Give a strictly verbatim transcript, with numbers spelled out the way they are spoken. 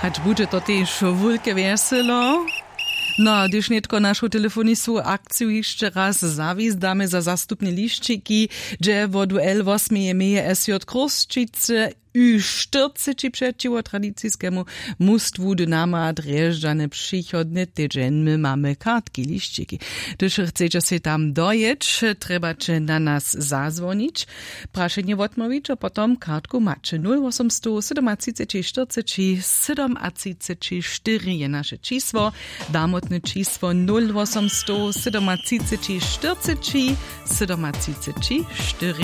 Ać bude to też wulke weselo. No, gdyż netko naszą telefonistu akciju jeszcze raz zawizdamy za zastupne liszczyki, że wodu L osiem meje S J Kruszczyce u czterdzieści przeciwko tradycyjskiemu mustwu Dynama Drjeżdżane przychodne tydzień my mamy kartki liszczyki. Gdyż chcecie się tam dojeć, trzeba cię na nas zadzwonić, praszenie odmówić, a potom kartku macie nul osiem trzydzieści siedem czterdzieści siedem cztery je nasze czísło, damotne czísło nul osiem trzydzieści siedem czterdzieści siedem cztery.